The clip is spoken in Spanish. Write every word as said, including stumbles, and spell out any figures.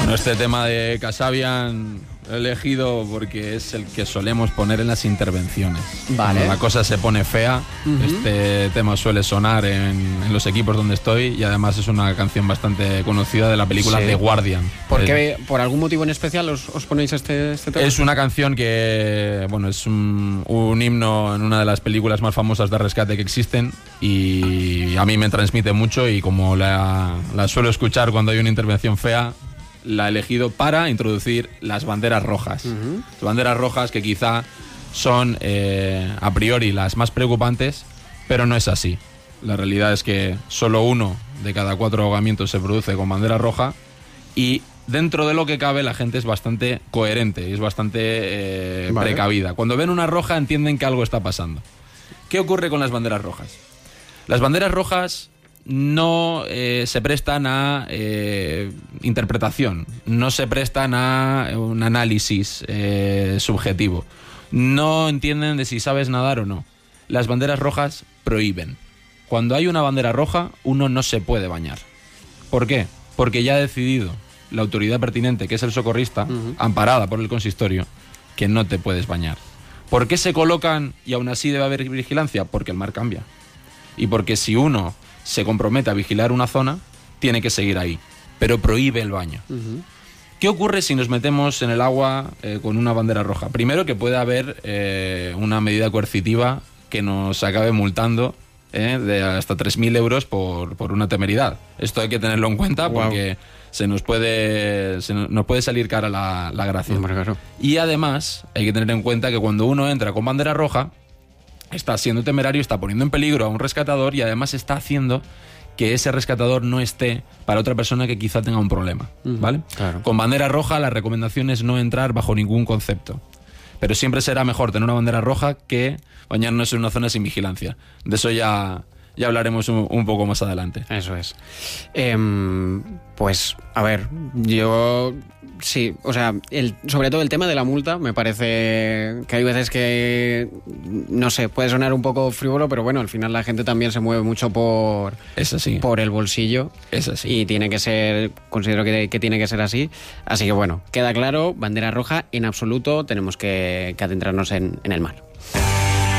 Bueno, este tema de Kasabian he elegido porque es el que solemos poner en las intervenciones. Vale. Cuando la cosa se pone fea, uh-huh. este tema suele sonar en, en los equipos donde estoy y además es una canción bastante conocida de la película sí. The Guardian. ¿Por qué, por algún motivo en especial os, os ponéis este, este tema? Es una canción que, bueno, es un, un himno en una de las películas más famosas de rescate que existen y a mí me transmite mucho y como la, la suelo escuchar cuando hay una intervención fea, la he elegido para introducir las banderas rojas. Uh-huh. Las banderas rojas que quizá son eh, a priori las más preocupantes, pero no es así. La realidad es que solo uno de cada cuatro ahogamientos se produce con bandera roja y dentro de lo que cabe la gente es bastante coherente y es bastante eh, vale. precavida. Cuando ven una roja entienden que algo está pasando. ¿Qué ocurre con las banderas rojas? Las banderas rojas no eh, se prestan a eh, interpretación, no se prestan a un análisis eh, subjetivo, no entienden de si sabes nadar o no. Las banderas rojas prohíben. Cuando hay una bandera roja, uno no se puede bañar. ¿Por qué? Porque ya ha decidido la autoridad pertinente, que es el socorrista, uh-huh. amparada por el consistorio, que no te puedes bañar. ¿Por qué se colocan y aún así debe haber vigilancia? Porque el mar cambia. Y porque si uno se compromete a vigilar una zona, tiene que seguir ahí, pero prohíbe el baño. Uh-huh. ¿Qué ocurre si nos metemos en el agua eh, con una bandera roja? Primero, que puede haber eh, una medida coercitiva que nos acabe multando eh, de hasta tres mil euros por, por una temeridad. Esto hay que tenerlo en cuenta wow. porque se nos puede, se nos puede salir cara la, la gracia. Hombre, claro. Y además hay que tener en cuenta que cuando uno entra con bandera roja, está siendo temerario, está poniendo en peligro a un rescatador y además está haciendo que ese rescatador no esté para otra persona que quizá tenga un problema, ¿vale? Claro. Con bandera roja la recomendación es no entrar bajo ningún concepto, pero siempre será mejor tener una bandera roja que bañarnos en una zona sin vigilancia. De eso ya, ya hablaremos un, un poco más adelante. Eso es. Eh, pues, a ver, yo... Sí, o sea, el, sobre todo el tema de la multa, me parece que hay veces que, no sé, puede sonar un poco frívolo, pero bueno, al final la gente también se mueve mucho por, es así. por el bolsillo. Es así. Y tiene que ser, considero que, que tiene que ser así. Así que bueno, queda claro, bandera roja, en absoluto tenemos que, que adentrarnos en, en el mar.